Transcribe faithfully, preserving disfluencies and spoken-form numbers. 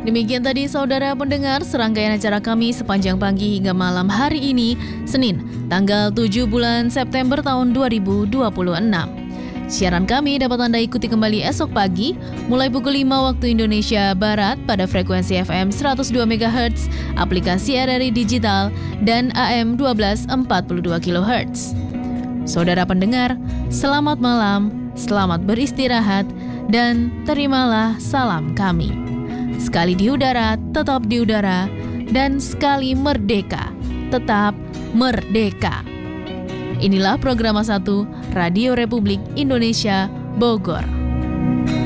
Demikian tadi saudara pendengar serangkaian acara kami sepanjang pagi hingga malam hari ini, Senin, tanggal tujuh bulan September tahun dua ribu dua puluh enam. Siaran kami dapat Anda ikuti kembali esok pagi, mulai pukul lima waktu Indonesia Barat pada frekuensi F M seratus dua megahertz, aplikasi R R I Digital, dan A M dua belas empat puluh dua kilohertz. Saudara pendengar, selamat malam, selamat beristirahat, dan terimalah salam kami. Sekali di udara, tetap di udara, dan sekali merdeka, tetap merdeka. Inilah program satu Radio Republik Indonesia Bogor.